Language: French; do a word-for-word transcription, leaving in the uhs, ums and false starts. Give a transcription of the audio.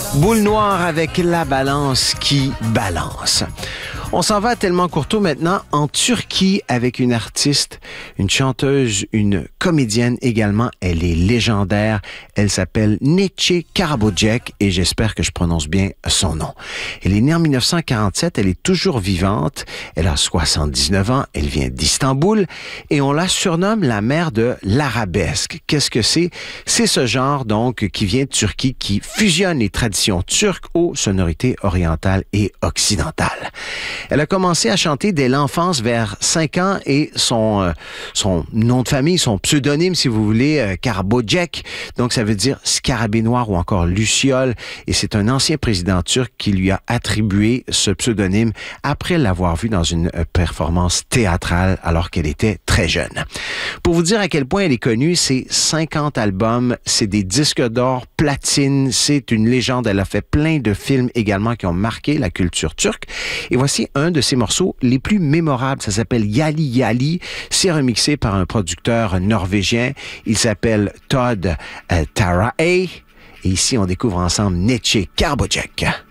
Boule noire avec la balance qui balance. On s'en va à Tellement Courteau maintenant en Turquie avec une artiste, une chanteuse, une comédienne également. Elle est légendaire. Elle s'appelle Neşe Karaböcek et j'espère que je prononce bien son nom. Elle est née en dix-neuf cent quarante-sept. Elle est toujours vivante. Elle a soixante-dix-neuf ans. Elle vient d'Istanbul et on la surnomme la mère de l'arabesque. Qu'est-ce que c'est? C'est ce genre donc qui vient de Turquie, qui fusionne les traditions turques aux sonorités orientales et occidentales. Elle a commencé à chanter dès l'enfance, vers cinq ans, et son euh, son nom de famille, son pseudonyme, si vous voulez, euh, Karaböcek, donc ça veut dire scarabée noir ou encore luciole, et c'est un ancien président turc qui lui a attribué ce pseudonyme après l'avoir vu dans une euh, performance théâtrale alors qu'elle était très jeune. Pour vous dire à quel point elle est connue, c'est cinquante albums, c'est des disques d'or, platine, c'est une légende. Elle a fait plein de films également qui ont marqué la culture turque. Et voici un de ses morceaux les plus mémorables. Ça s'appelle Yali Yali. C'est remixé par un producteur norvégien. Il s'appelle Todd euh, Taraey. Et ici, on découvre ensemble Neşe Karaböcek.